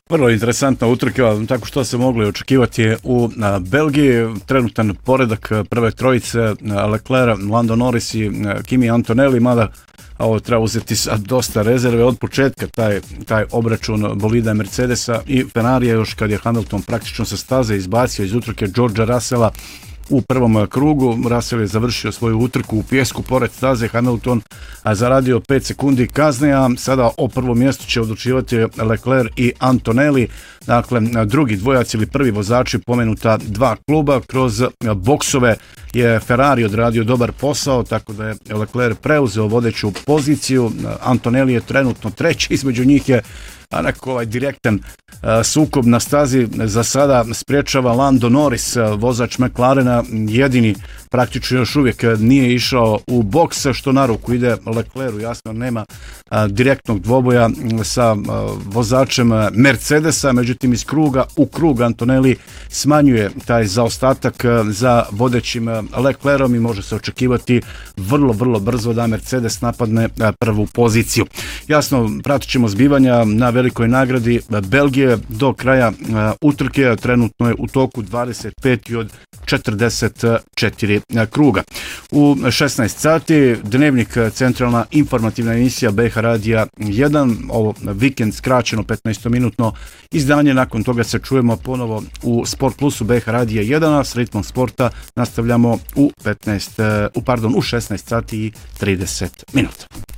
Vrlo interesantna utrka, tako što se mogli očekivati u Belgiji. Trenutan poredak prve trojice, Leclerc, Lando Norris i Kimi Antonelli, mada ovo treba uzeti sad dosta rezerve od početka, taj obračun bolida Mercedesa i Ferrarija, još kad je Hamilton praktično sa staze izbacio iz utrke Georgea Russella u prvom krugu. Russell je završio svoju utrku u pijesku pored staze, Hamilton zaradio 5 sekundi kazne, a sada o prvom mjestu će odlučivati Leclerc i Antonelli. Dakle, drugi dvojac ili prvi vozači pomenuta dva kluba. Kroz boksove je Ferrari odradio dobar posao, tako da je Leclerc preuzeo vodeću poziciju. Antonelli je trenutno treći, između njih je neko direktan sukob na stazi za sada spriječava Lando Norris, vozač McLarena, jedini praktično još uvijek nije išao u boks, što na ruku ide Leclercu. Jasno, nema direktnog dvoboja sa vozačem Mercedesa, međutim iz kruga u krug Antonelli smanjuje taj zaostatak za vodećim Leclercom i može se očekivati vrlo brzo da Mercedes napadne prvu poziciju. Jasno, pratit ćemo zbivanja na velikoj nagradi Belgije do kraja utrke. Trenutno je u toku 25 od 44 kruga. U 16 sati dnevnik, centralna informativna emisija BH Radija 1, ovo vikend skraćeno 15-minutno izdanje. Nakon toga se čujemo ponovo u Sport Plusu BH Radija 1, a s ritmom sporta nastavljamo u 16 sati i 30 minuta.